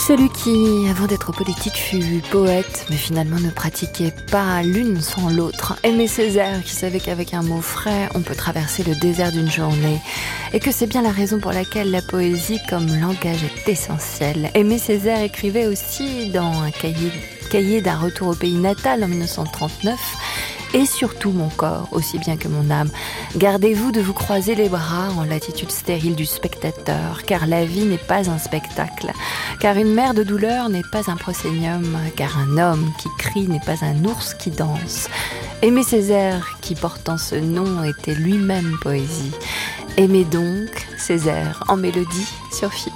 Celui qui, avant d'être politique, fut poète, mais finalement ne pratiquait pas l'une sans l'autre. Aimé Césaire, qui savait qu'avec un mot frais, on peut traverser le désert d'une journée. Et que c'est bien la raison pour laquelle la poésie comme langage est essentielle. Aimé Césaire écrivait aussi dans un cahier d'un retour au pays natal en 1939, et surtout mon corps, aussi bien que mon âme. Gardez-vous de vous croiser les bras en l'attitude stérile du spectateur, car la vie n'est pas un spectacle, car une mer de douleur n'est pas un proscénium, car un homme qui crie n'est pas un ours qui danse. Aimé Césaire, qui portant ce nom, était lui-même poésie. Aimez donc Césaire en mélodie sur FIP.